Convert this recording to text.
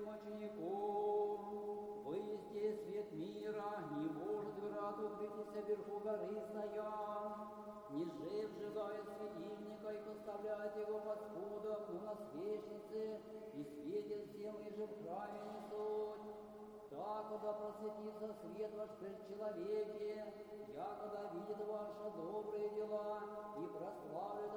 своим учеником. Воисте свет мира, не может град укрытися вверху горы стоя. Ниже вжигает светильника и поставляет его под сподом у насвечницы, и светит всем, и же в храме не суть. Так, когда просветится свет ваш пред человеке, якогда видит ваши добрые дела и прославит